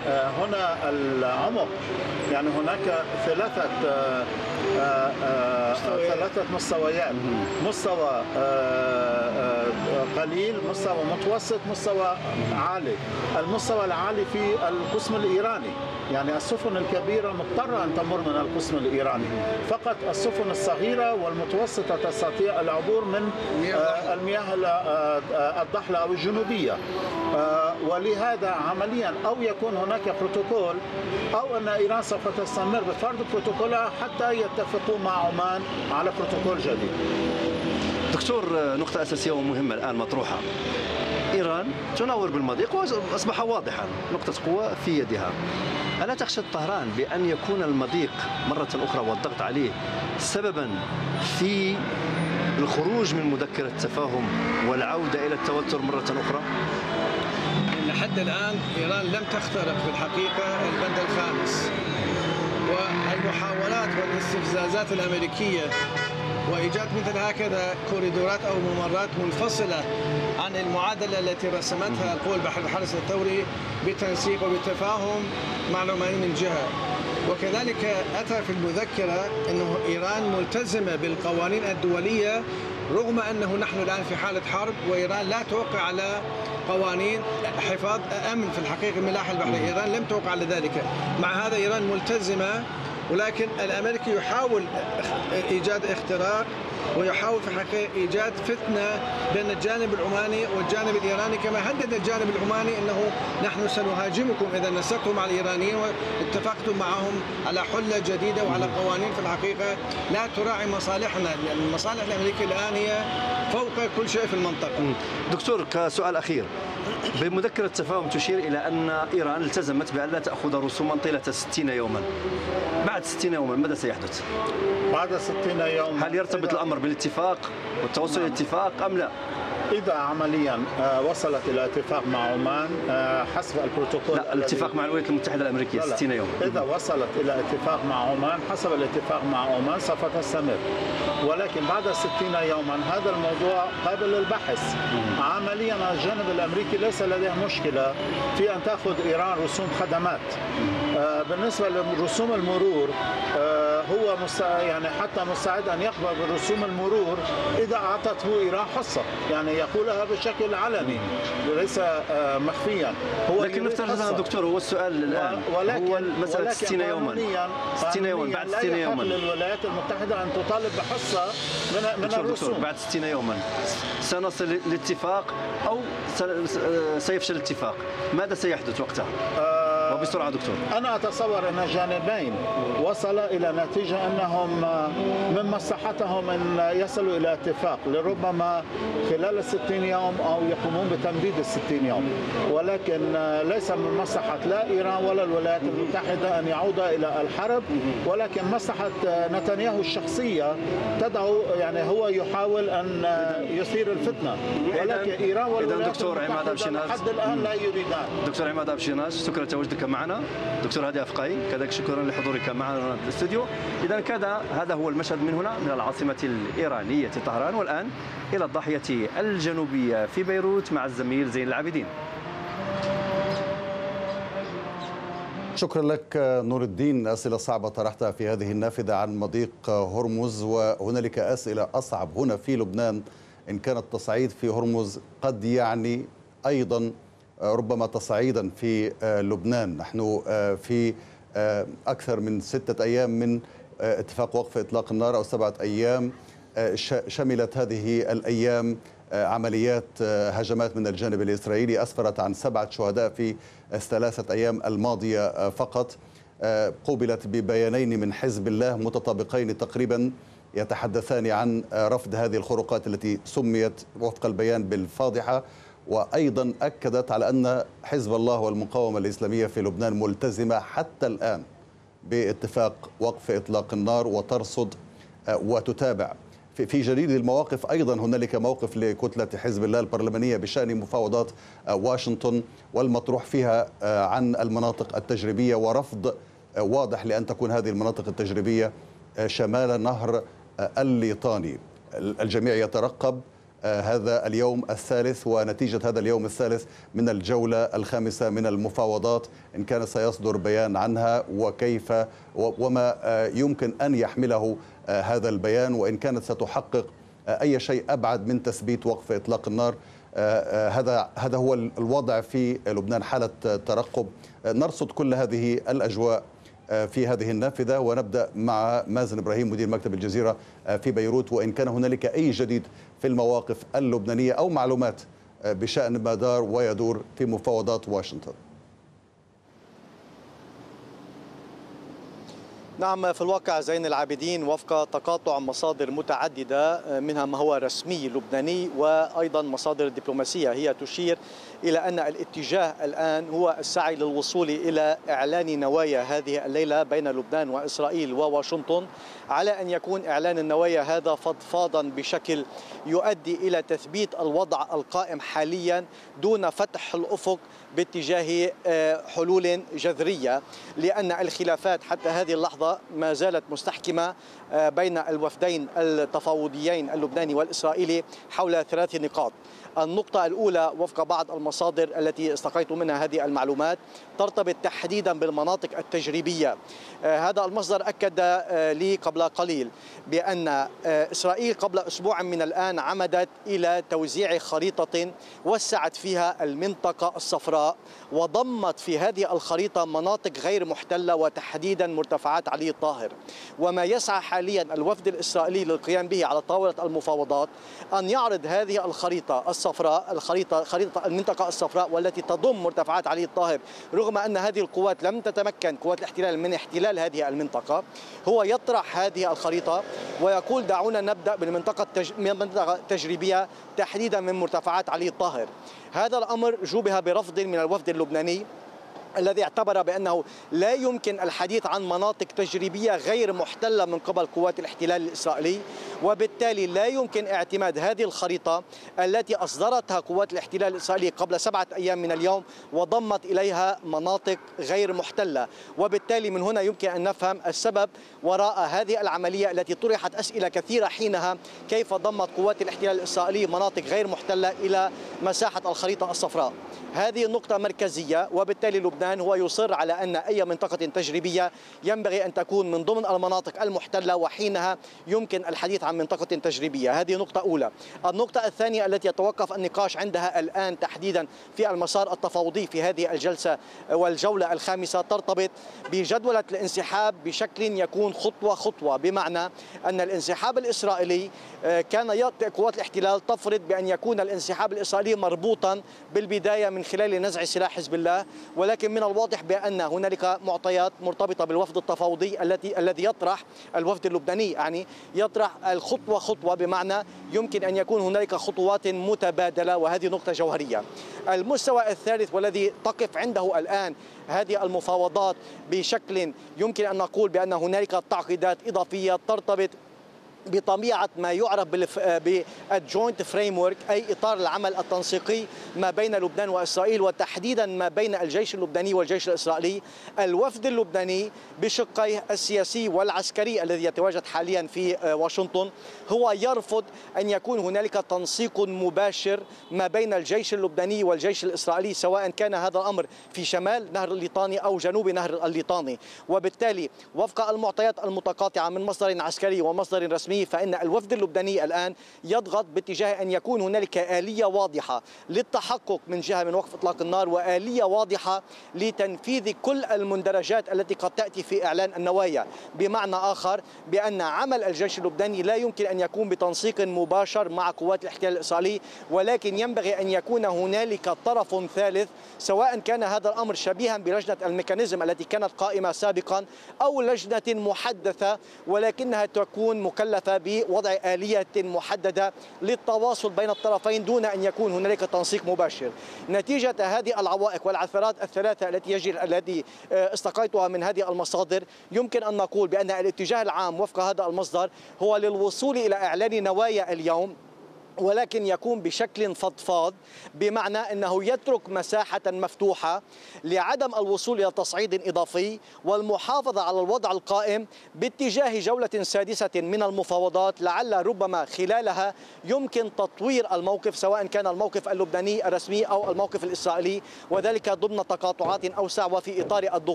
هنا العمق، يعني هناك ثلاثة مستويات، مستوى قليل، مستوى متوسط، مستوى عالي. المستوى العالي في القسم الإيراني، يعني السفن الكبيرة مضطرة أن تمر من القسم الإيراني، فقط السفن الصغيرة والمتوسطة تستطيع العبور من المياه الضحلة أو الجنوبية. ولهذا عمليا أو يكون هناك بروتوكول أو أن إيران سوف تستمر بفرض بروتوكولها حتى يتفقوا مع عمان على بروتوكول جديد. دكتور، نقطة أساسية ومهمة الآن مطروحة. إيران تناور بالمضيق وأصبح واضحا نقطة قوة في يدها. ألا تخشى طهران بأن يكون المضيق مرة أخرى والضغط عليه سببا في الخروج من مذكرة التفاهم والعودة إلى التوتر مرة أخرى؟ لحد الآن إيران لم تخترق في الحقيقة البند الخامس، والمحاولات والاستفزازات الأمريكية وإيجاد مثل هكذا كوريدورات أو ممرات منفصلة عن المعادلة التي رسمتها القوى البحر الحرس الثوري بتنسيق وبتفاهم مع العمانيين من جهة. وكذلك أتى في المذكرة أنه إيران ملتزمة بالقوانين الدولية، رغم أنه نحن الآن في حالة حرب وإيران لا توقع على قوانين حفاظ أمن في الحقيقة الملاحة البحرية. إيران لم توقع على ذلك. مع هذا إيران ملتزمة، ولكن الأمريكي يحاول إيجاد اختراق ويحاول في الحقيقة إيجاد فتنة بين الجانب العماني والجانب الإيراني، كما هدد الجانب العماني أنه نحن سنهاجمكم إذا نسقتم مع الإيرانيين واتفقتم معهم على حلة جديدة وعلى قوانين في الحقيقة لا تراعي مصالحنا، لأن المصالح الأمريكية الآن هي فوق كل شيء في المنطقة. دكتور، كسؤال أخير، بمذكرة التفاهم تشير إلى أن إيران التزمت بأن لا تأخذ رسوما طيلة 60 يوما. بعد 60 يوما ماذا سيحدث؟ بعد 60 يوم هل يرتبط الأمر بالاتفاق والتوصل إلى اتفاق أم لا؟ إذا عمليا وصلت إلى اتفاق مع عمان حسب البروتوكول، لا، الاتفاق مع الولايات المتحدة الأمريكية 60 يوم. إذا وصلت إلى اتفاق مع عمان حسب الاتفاق مع عمان سوف تستمر، ولكن بعد 60 يوما هذا الموضوع قابل للبحث. عمليا الجانب الأمريكي ليس لديه مشكلة في أن تأخذ إيران رسوم خدمات. بالنسبة لرسوم المرور هو يعني حتى مستعد أن يقبل برسوم المرور إذا أعطته إيران حصة، يعني يقولها بشكل علني ليس مخفيا. هو لكن نفترض دكتور، هو السؤال الآن هو مسألة 60 يوما. 60 يوما، بعد 60 يوما لا يحق للولايات المتحدة أن تطالب بحصة من الرسوم. دكتور، بعد 60 يوما سنصل لاتفاق أو سيفشل الاتفاق، ماذا سيحدث وقتها؟ وبسرعة دكتور. أنا أتصور أن الجانبين وصل إلى نتيجة أنهم من مصلحتهم أن يصلوا إلى اتفاق، لربما خلال 60 يوم أو يقومون بتمديد 60 يوم، ولكن ليس من مصلحة لا إيران ولا الولايات المتحدة أن يعود إلى الحرب، ولكن مصلحة نتنياهو الشخصية تدعو، يعني هو يحاول أن يثير الفتنة، ولكن إيران والولايات المتحدة لحد الآن لا يريدان. دكتور عماد أبشيناش، شكرا لتواجدك معنا. دكتور هادي أفقاي كذلك شكرا لحضورك معنا في الاستوديو. إذا هذا هو المشهد من هنا من العاصمة الإيرانية طهران، والآن إلى الضاحية الجنوبية في بيروت مع الزميل زين العابدين. شكرا لك نور الدين. أسئلة صعبة طرحتها في هذه النافذة عن مضيق هرمز، وهنالك أسئلة أصعب هنا في لبنان. إن كان التصعيد في هرمز قد يعني أيضا ربما تصعيدا في لبنان. نحن في أكثر من 6 أيام من اتفاق وقف إطلاق النار أو 7 أيام. شملت هذه الأيام عمليات هجمات من الجانب الإسرائيلي أسفرت عن 7 شهداء في 3 أيام الماضية فقط. قوبلت ببيانين من حزب الله متطابقين تقريبا يتحدثان عن رفض هذه الخروقات التي سميت وفق البيان بالفاضحة، وأيضا أكدت على أن حزب الله والمقاومة الإسلامية في لبنان ملتزمة حتى الآن باتفاق وقف إطلاق النار وترصد وتتابع. في جديد المواقف أيضا هنالك موقف لكتلة حزب الله البرلمانية بشأن مفاوضات واشنطن والمطروح فيها عن المناطق التجريبية، ورفض واضح لأن تكون هذه المناطق التجريبية شمال نهر الليطاني. الجميع يترقب هذا اليوم الثالث ونتيجة هذا اليوم الثالث من الجولة الخامسة من المفاوضات، إن كان سيصدر بيان عنها وكيف وما يمكن أن يحمله هذا البيان، وإن كانت ستحقق أي شيء أبعد من تثبيت وقف إطلاق النار. هذا هو الوضع في لبنان، حالة ترقب. نرصد كل هذه الأجواء في هذه النافذة، ونبدأ مع مازن إبراهيم مدير مكتب الجزيرة في بيروت، وإن كان هنالك أي جديد في المواقف اللبنانية أو معلومات بشأن ما دار ويدور في مفاوضات واشنطن. نعم، في الواقع زين العابدين وفق تقاطع مصادر متعددة منها ما هو رسمي لبناني وأيضا مصادر دبلوماسية، هي تشير إلى أن الاتجاه الآن هو السعي للوصول إلى إعلان نوايا هذه الليلة بين لبنان وإسرائيل وواشنطن، على أن يكون إعلان النوايا هذا فضفاضا بشكل يؤدي إلى تثبيت الوضع القائم حاليا دون فتح الأفق باتجاه حلول جذرية، لأن الخلافات حتى هذه اللحظة ما زالت مستحكمة بين الوفدين التفاوضيين اللبناني والإسرائيلي حول 3 نقاط. النقطة الأولى وفق بعض المصادر التي استقيت منها هذه المعلومات ترتبط تحديدا بالمناطق التجريبية. هذا المصدر أكد لي قبل قليل بأن إسرائيل قبل أسبوع من الآن عمدت إلى توزيع خريطة وسعت فيها المنطقة الصفراء، وضمت في هذه الخريطة مناطق غير محتلة وتحديدا مرتفعات علي الطاهر. وما يسعى حاليا الوفد الإسرائيلي للقيام به على طاولة المفاوضات أن يعرض هذه الخريطة الصفراء، خريطة المنطقة الصفراء والتي تضم مرتفعات علي الطاهر، رغم أن هذه القوات لم تتمكن قوات الاحتلال من احتلال هذه المنطقة. هو يطرح هذه الخريطة ويقول دعونا نبدأ بالمنطقة التجريبية تحديدا من مرتفعات علي الطاهر. هذا الأمر جوبه برفض من الوفد اللبناني الذي اعتبر بأنه لا يمكن الحديث عن مناطق تجريبية غير محتلة من قبل قوات الاحتلال الإسرائيلي، وبالتالي لا يمكن اعتماد هذه الخريطة التي أصدرتها قوات الاحتلال الإسرائيلي قبل 7 أيام من اليوم وضمت إليها مناطق غير محتلة. وبالتالي من هنا يمكن أن نفهم السبب وراء هذه العملية التي طرحت أسئلة كثيرة حينها، كيف ضمت قوات الاحتلال الإسرائيلي مناطق غير محتلة إلى مساحة الخريطة الصفراء. هذه النقطة مركزية، وبالتالي لبنان هو يصر على أن أي منطقة تجريبية ينبغي أن تكون من ضمن المناطق المحتلة، وحينها يمكن الحديث عن منطقة تجريبية. هذه نقطة أولى. النقطة الثانية التي يتوقف النقاش عندها الآن تحديدا في المسار التفاوضي في هذه الجلسة والجولة الخامسة ترتبط بجدولة الانسحاب بشكل يكون خطوة خطوة، بمعنى أن الانسحاب الإسرائيلي كان قوات الاحتلال تفرض بأن يكون الانسحاب الإسرائيلي مربوطا بالبداية من خلال نزع سلاح حزب الله، ولكن من الواضح بأن هنالك معطيات مرتبطة بالوفد التفاوضي الذي يطرح الوفد اللبناني، يعني يطرح الخطوة خطوة، بمعنى يمكن أن يكون هنالك خطوات متبادلة، وهذه نقطة جوهرية. المستوى الثالث والذي تقف عنده الآن هذه المفاوضات بشكل يمكن أن نقول بأن هنالك تعقيدات إضافية ترتبط بطبيعة ما يعرف بالجوينت فريمورك، أي إطار العمل التنسيقي ما بين لبنان وإسرائيل، وتحديدا ما بين الجيش اللبناني والجيش الإسرائيلي. الوفد اللبناني بشقيه السياسي والعسكري الذي يتواجد حاليا في واشنطن هو يرفض أن يكون هنالك تنسيق مباشر ما بين الجيش اللبناني والجيش الإسرائيلي، سواء كان هذا الأمر في شمال نهر الليطاني أو جنوب نهر الليطاني. وبالتالي وفق المعطيات المتقاطعة من مصدر عسكري ومصدر رسمي، فإن الوفد اللبناني الآن يضغط باتجاه أن يكون هنالك آلية واضحة للتحقق من جهة من وقف إطلاق النار، وآلية واضحة لتنفيذ كل المندرجات التي قد تأتي في إعلان النوايا. بمعنى آخر بأن عمل الجيش اللبناني لا يمكن أن يكون بتنسيق مباشر مع قوات الاحتلال الإسرائيلي، ولكن ينبغي أن يكون هنالك طرف ثالث، سواء كان هذا الأمر شبيها بلجنة الميكانيزم التي كانت قائمة سابقا أو لجنة محدثة ولكنها تكون مكلفة بوضع آلية محددة للتواصل بين الطرفين دون أن يكون هنالك تنسيق مباشر. نتيجة هذه العوائق والعثرات الثلاثة التي استقيتها من هذه المصادر، يمكن أن نقول بأن الاتجاه العام وفق هذا المصدر هو للوصول إلى إعلان نوايا اليوم ولكن يكون بشكل فضفاض، بمعنى أنه يترك مساحة مفتوحة لعدم الوصول إلى تصعيد إضافي والمحافظة على الوضع القائم باتجاه جولة سادسة من المفاوضات، لعل ربما خلالها يمكن تطوير الموقف، سواء كان الموقف اللبناني الرسمي أو الموقف الإسرائيلي، وذلك ضمن تقاطعات أوسع وفي إطار الضغوط